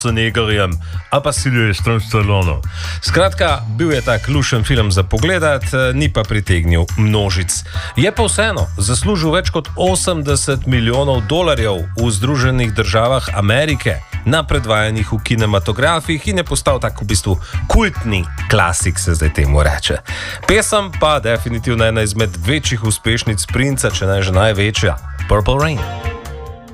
Schwarzeneggerjem, a pa Sylvestrom Stallonom. Skratka, bil je tak lušen film za pogledat, ni pa pritegnil množic. Je pa vseeno zaslužil več kot $80 milijonov v Združenih državah Amerike na predvajanjih v kinematografih in je postal tak v bistvu kultni klasik, se zdaj temu reče. Pesem pa definitivno ena izmed večjih uspešnic Princa, če ne že največja, Purple Rain.